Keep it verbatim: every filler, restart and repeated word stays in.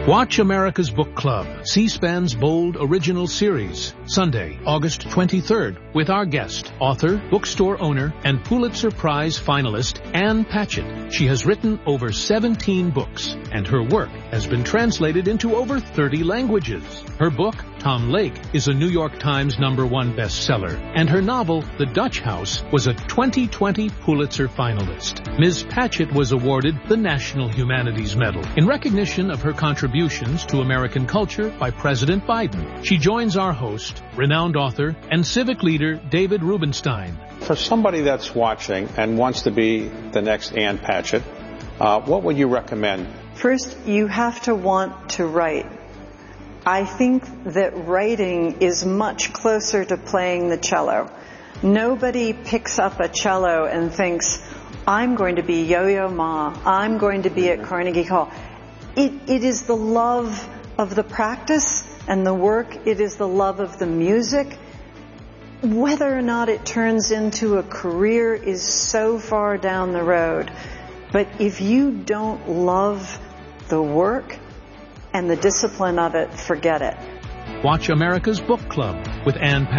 Watch America's Book Club, C-SPAN's bold original series, Sunday, August twenty-third, with our guest, author, bookstore owner, and Pulitzer Prize finalist, Ann Patchett. She has written over seventeen books, and her work has been translated into over thirty languages. Her book, Tom Lake, is a New York Times number one bestseller, and her novel, The Dutch House, was a twenty twenty Pulitzer finalist. Miz Patchett was awarded the National Humanities Medal in recognition of her contributions to American culture by President Biden. She joins our host, renowned author and civic leader David Rubenstein. For somebody that's watching and wants to be the next Ann Patchett, uh, what would you recommend? First, you have to want to write. I think that writing is much closer to playing the cello. Nobody picks up a cello and thinks, I'm going to be Yo-Yo Ma, I'm going to be at Carnegie Hall. It, it is the love of the practice and the work. It is the love of the music. Whether or not it turns into a career is so far down the road. But if you don't love the work and the discipline of it, forget it. Watch America's Book Club with Ann Patchett.